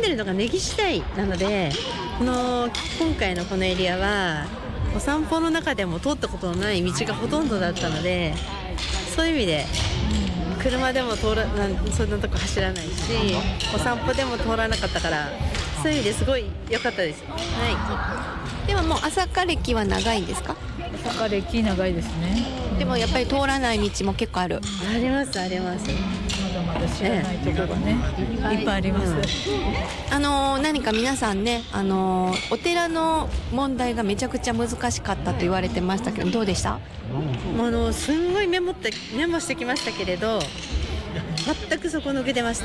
でるのが根岸台なので、今回のこのエリアはお散歩の中でも通ったことのない道がほとんどだったので、そういう意味で車でもそんなとこ走らないし、お散歩でも通らなかったから、そういう意味ですごい良かったです。 はい。でももう朝霞歴は長いんですか？ 朝霞歴長いですね。 でもやっぱり通らない道も結構ある。 ありますあります。 まだまだ知らないところがね、いっぱいあります。 何か皆さんね、お寺の問題がめちゃくちゃ難しかったと言われてましたけど、どうでした？ すんごいメモしてきましたけれど、全くそこ抜けてました。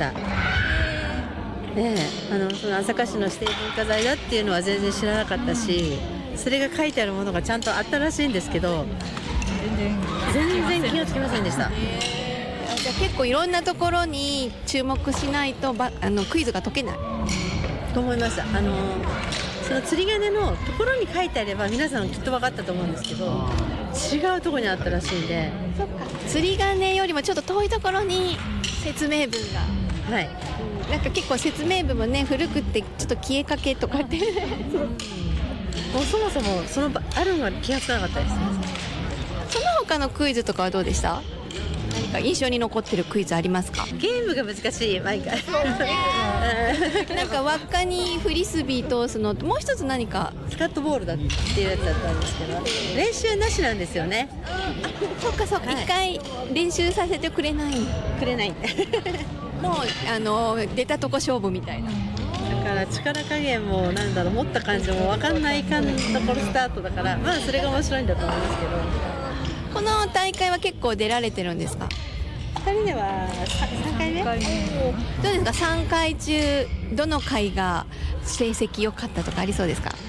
その朝霞市の指定文化財だっていうのは全然知らなかったし、それが書いてあるものがちゃんとあったらしいんですけど、全然気がつきませんでした。 じゃあ結構いろんなところに注目しないとクイズが解けないと思いました。その釣り鐘のところに書いてあれば皆さんきっと分かったと思うんですけど、違うところにあったらしいんで。 そっか。釣り鐘よりもちょっと遠いところに説明文が、 はい、 なんか結構説明文もね古くってちょっと消えかけとかってもうそもそもそのあるのは気がつかなかったです。 その他のクイズとかはどうでした？何か印象に残ってるクイズありますか？ ゲームが難しい毎回なんか輪っかにフリスビー通すのと、もう一つ何かスカットボールだっていうやつだったんですけど、練習なしなんですよね。 そっかそっか、一回練習させてくれないもう出たとこ勝負みたいな。 だから力加減も持った感じも分かんないところスタートだから、まあそれが面白いんだと思いますけど。 この大会は結構出られてるんですか ？2人では3回目。どうですか？3回中どの回が成績良かったとかありそうですか？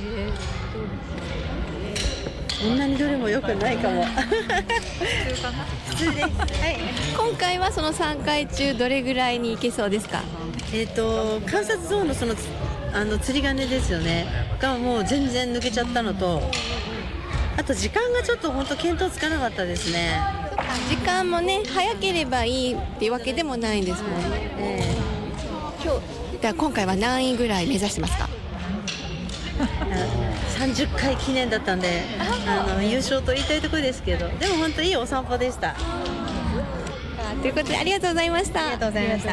そんなにどれも良くないかも普通です、はい、 今回はその3回中どれぐらいに行けそうですか？ 観察ゾーンの釣り鐘ですよねがもう全然抜けちゃったのと、あと時間がちょっと本当見当つかなかったですね。 時間もね早ければいいっていうわけでもないんですもんね。今回は何位ぐらい目指してますか ？30回記念だったんで優勝と言いたいところですけど、でも本当いいお散歩でした。 ということでありがとうございました。 ありがとうございました。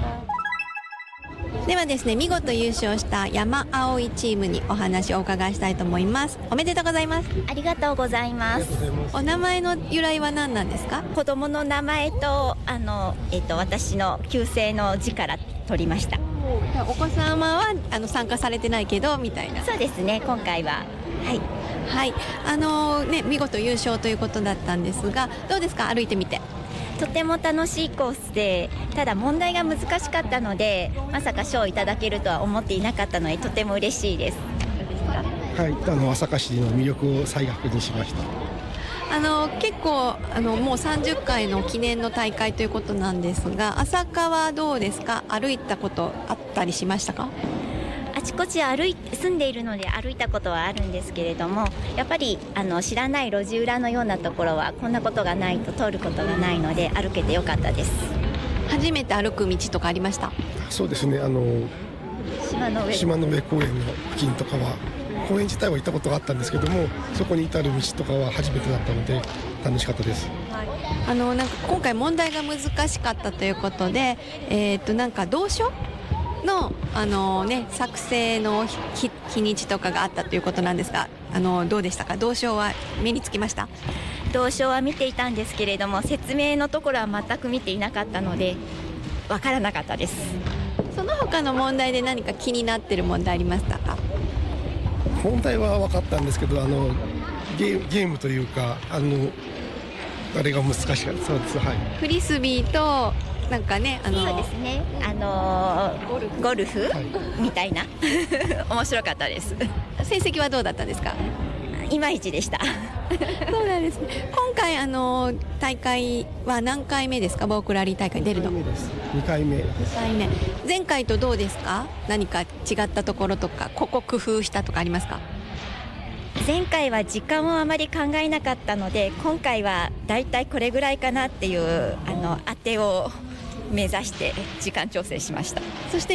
ではですね、見事優勝した山葵チームにお話をお伺いしたいと思います。おめでとうございます。 ありがとうございます。 お名前の由来は何なんですか？ 子供の名前と私の旧姓の字から取りました。 お子様は参加されてないけどみたいな。 そうですね、今回ははい見事優勝ということだったんですが、どうですか？歩いてみて。 とても楽しいコースで、ただ問題が難しかったので、まさか賞をいただけるとは思っていなかったので、とても嬉しいです。 はい、朝霞市の魅力を再確認しました。 結構もう30回の記念の大会ということなんですが、朝霞はどうですか？歩いたことあったりしましたか？ あちこち住んでいるので歩いたことはあるんですけれども、やっぱり知らない路地裏のようなところはこんなことがないと通ることがないので、歩けてよかったです。 初めて歩く道とかありました？ そうですね、島の上公園の付近とかは、公園自体は行ったことがあったんですけども、そこに至る道とかは初めてだったので楽しかったです。 なんか今回問題が難しかったということで、なんか同書の作成の日にちとかがあったということなんですが、どうでしたか？同書は目につきました？ 同書は見ていたんですけれども、説明のところは全く見ていなかったので分からなかったです。 その他の問題で何か気になってる問題ありましたか？ 問題は分かったんですけど、ゲームというかあれが難しかった。そうです、はい、 フリスビーとなんかね、 そうですね、ゴルフ、みたいな面白かったです。 成績はどうだったんですか？ いまいちでしたそうなんですね。今回大会は何回目ですか？ボークラリー大会出るの 2回目。 前回とどうですか？何か違ったところとか、ここ工夫したとかありますか？ 前回は時間をあまり考えなかったので、今回はだいたいこれぐらいかなっていう当てを目指して時間調整しました。 そして